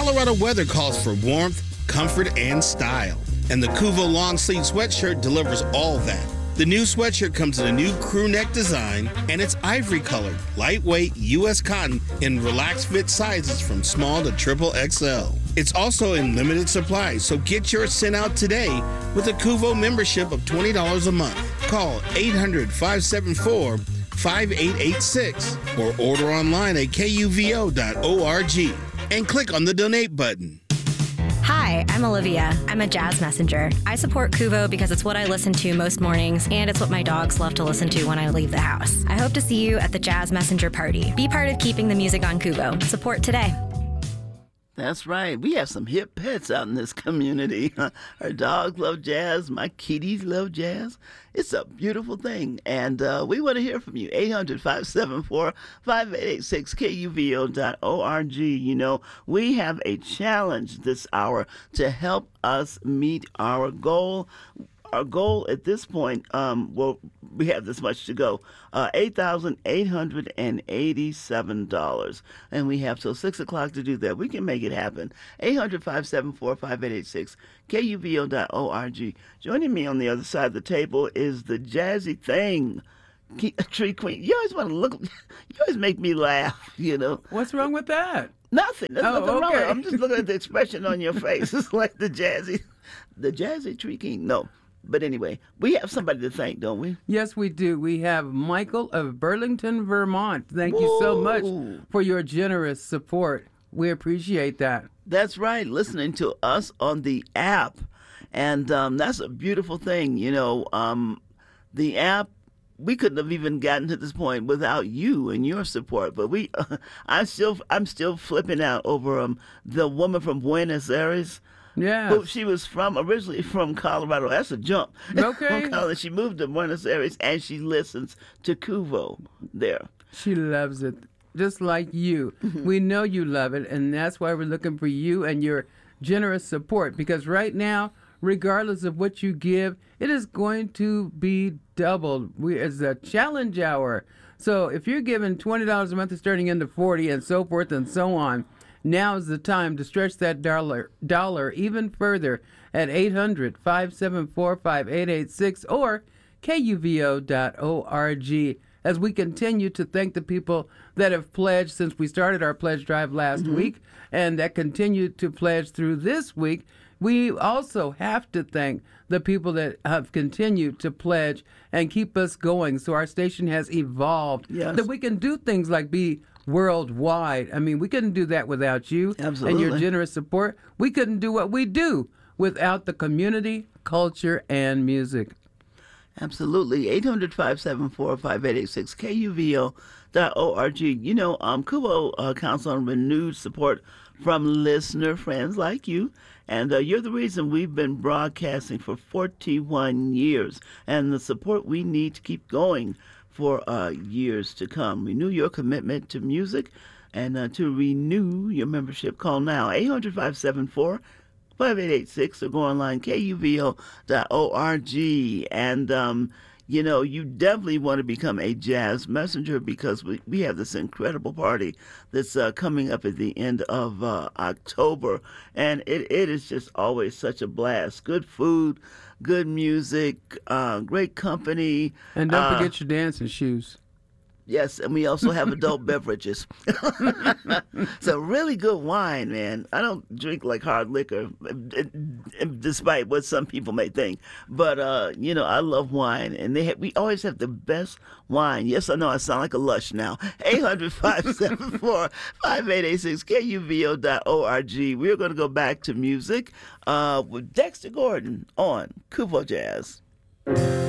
Colorado weather calls for warmth, comfort, and style. And the Kuvo long sleeve sweatshirt delivers all that. The new sweatshirt comes in a new crew neck design, and it's ivory colored, lightweight U.S. cotton in relaxed fit sizes from small to triple XL. It's also in limited supply, so get yours sent out today with a Kuvo membership of $20 a month. Call 800-574-5886 or order online at kuvo.org and click on the donate button. Hi, I'm Olivia. I'm a jazz messenger. I support Kuvo because it's what I listen to most mornings, and it's what my dogs love to listen to when I leave the house. I hope to see you at the Jazz Messenger Party. Be part of keeping the music on Kuvo. Support today. That's right. We have some hip pets out in this community. Our dogs love jazz. My kitties love jazz. It's a beautiful thing. And we want to hear from you. 800-574-5886, kuvo.org. You know, we have a challenge this hour to help us meet our goal. Our goal at this point, we have this much to go, $8,887. And we have till 6 o'clock to do that. We can make it happen. 800-574-5886, kuvo.org. Joining me on the other side of the table is the Jazzy Thing, Tree Queen. You always want to look, you always make me laugh, you know. What's wrong with that? Nothing. There's nothing wrong with it. Okay. I'm just looking at the expression on your face. It's like the Jazzy Tree King. No. But anyway, we have somebody to thank, don't we? Yes, we do. We have Michael of Burlington, Vermont. Thank you so much for your generous support. We appreciate that. That's right, listening to us on the app. And that's a beautiful thing. You know, the app, we couldn't have even gotten to this point without you and your support. But I'm still flipping out over the woman from Buenos Aires. Yeah. She was originally from Colorado. That's a jump. Okay. She moved to Buenos Aires, and she listens to Kuvo there. She loves it, just like you. We know you love it, and that's why we're looking for you and your generous support. Because right now, regardless of what you give, it is going to be doubled. It's a challenge hour. So if you're giving $20 a month, it's turning into $40, and so forth and so on. Now is the time to stretch that dollar even further at 800-574-5886 or kuvo.org as we continue to thank the people that have pledged since we started our pledge drive last week and that continue to pledge through this week. We also have to thank the people that have continued to pledge and keep us going so our station has evolved, that we can do things like be worldwide. I mean, we couldn't do that without you and your generous support. We couldn't do what we do without the community, culture, and music. Absolutely. 800-574-5886, kuvo.org. You know, Kuvo counts on renewed support from listener friends like you. And you're the reason we've been broadcasting for 41 years and the support we need to keep going for years to come. Renew your commitment to music and to renew your membership. Call now, 800-574-5886 or go online, kuvo.org. And, you know, you definitely want to become a jazz messenger because we have this incredible party that's coming up at the end of October. And it is just always such a blast. Good food, good music, great company. And don't forget your dancing shoes. Yes, and we also have adult beverages. So really good wine, man. I don't drink like hard liquor, despite what some people may think. But, you know, I love wine, and we always have the best wine. Yes, I know I sound like a lush now. 800-574-5886, kuvo.org. We're going to go back to music with Dexter Gordon on Kuvo Jazz.